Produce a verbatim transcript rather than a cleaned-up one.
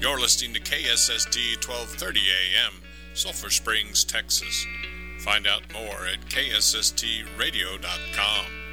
You're listening to K S S T twelve thirty A M, Sulphur Springs, Texas. Find out more at K S S T radio dot com.